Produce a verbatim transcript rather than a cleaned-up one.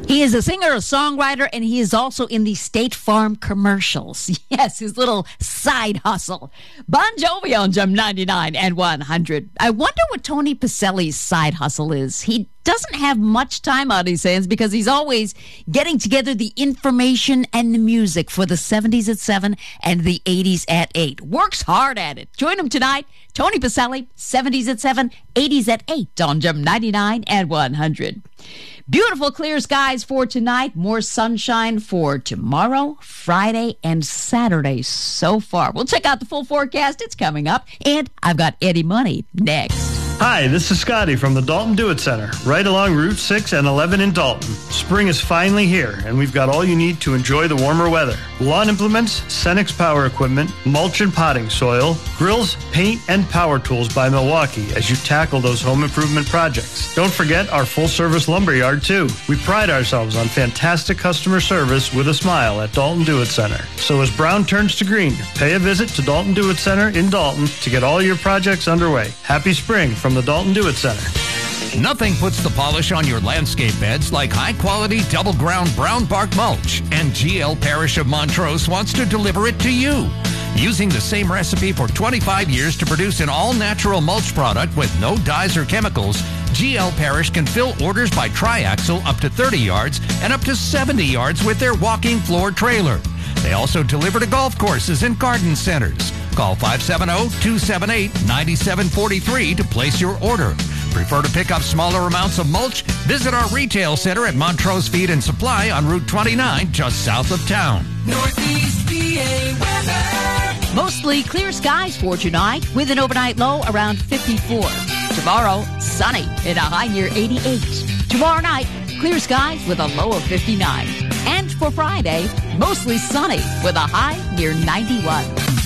He is a singer, a songwriter, and he is also in the State Farm commercials. Yes, his little side hustle. Bon Jovi on Gem ninety-nine and one hundred. I wonder what Tony Pacelli's side hustle is. He doesn't have much time on his hands because he's always getting together the information and the music for the seventies at seven and the eighties at eight. Works hard at it. Join him tonight, Tony Pacelli, seventies at seven, eighties at eight on Gem ninety-nine and one hundred. Beautiful clear skies for tonight. More sunshine for tomorrow, Friday, and Saturday so far. We'll check out the full forecast. It's coming up. And I've got Eddie Money next. Hi, this is Scotty from the Dalton Do-It Center, right along Route six and eleven in Dalton. Spring is finally here, and we've got all you need to enjoy the warmer weather. Lawn implements, Cenex power equipment, mulch and potting soil, grills, paint, and power tools by Milwaukee as you tackle those home improvement projects. Don't forget our full-service lumberyard, too. We pride ourselves on fantastic customer service with a smile at Dalton Do-It Center. So as brown turns to green, pay a visit to Dalton Do-It Center in Dalton to get all your projects underway. Happy spring from the Dalton Do-It Center. Nothing puts the polish on your landscape beds like high-quality double-ground brown bark mulch, and G L Parrish of Montrose wants to deliver it to you. Using the same recipe for twenty-five years to produce an all-natural mulch product with no dyes or chemicals, G L Parrish can fill orders by triaxle up to thirty yards and up to seventy yards with their walking floor trailer. They also deliver to golf courses and garden centers. Call five seven zero, two seven eight, nine seven four three to place your order. Prefer to pick up smaller amounts of mulch? Visit our retail center at Montrose Feed and Supply on Route twenty-nine, just south of town. Northeast P A weather. Mostly clear skies for tonight with an overnight low around fifty-four. Tomorrow, sunny and a high near eighty-eight. Tomorrow night, clear skies with a low of fifty-nine. And for Friday, mostly sunny with a high near ninety-one.